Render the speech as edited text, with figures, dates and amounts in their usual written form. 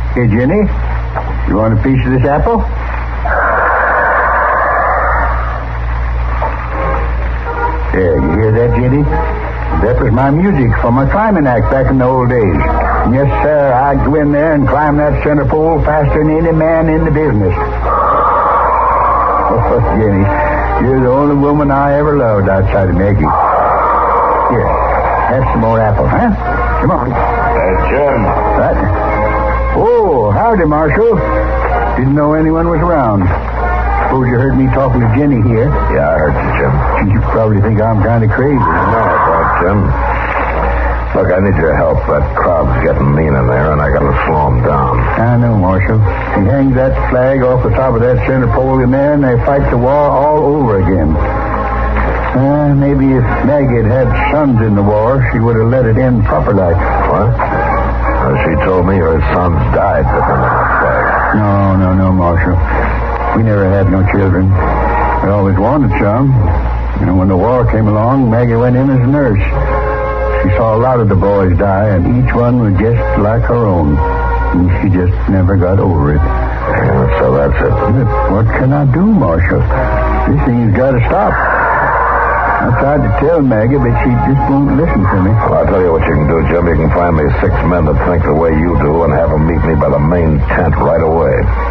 Hey, Jenny, you want a piece of this apple? There, you hear that, Jenny? That was my music for my climbing act back in the old days. Yes, sir, I'd go in there and climb that center pole faster than any man in the business. Oh, Jenny, you're the only woman I ever loved outside of Maggie. Here, have some more apple, huh? Come on. Jim. What? Oh, howdy, Marshal. Didn't know anyone was around. Suppose you heard me talking to Jenny here. Yeah, I heard you, Jim. You probably think I'm kind of crazy. No, I don't, Jim. Look, I need your help. That crowd's getting mean in there, and I gotta slow them down. I know, Marshal. He hangs that flag off the top of that center pole in there, and they fight the war all over again. Maybe if Maggie had sons in the war, she would have let it end proper like. What? She told me her sons died defending that flag. No, Marshal. We never had no children. We always wanted some. When the war came along, Maggie went in as a nurse. She saw a lot of the boys die, and each one was just like her own. And she just never got over it. Yeah, so that's it. But what can I do, Marshal? This thing's got to stop. I tried to tell Maggie, but she just won't listen to me. Well, I'll tell you what you can do, Jim. You can find me 6 men that think the way you do and have them meet me by the main tent right away.